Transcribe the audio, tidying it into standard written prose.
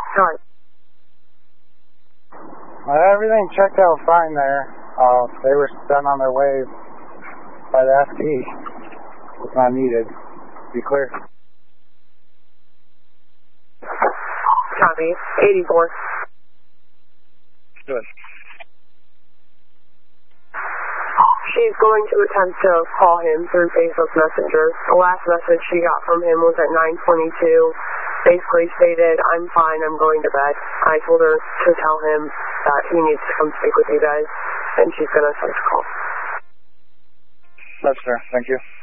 Sorry. Everything checked out fine there. They were done on their way by the FT. It's not needed. Be clear. Copy. 84. Good. She's going to attempt to call him through Facebook Messenger. The last message she got from him was at 9:22. Basically stated, I'm fine, I'm going to bed. I told her to tell him that he needs to come speak with you guys, and she's going to start to call. That's fair. Thank you.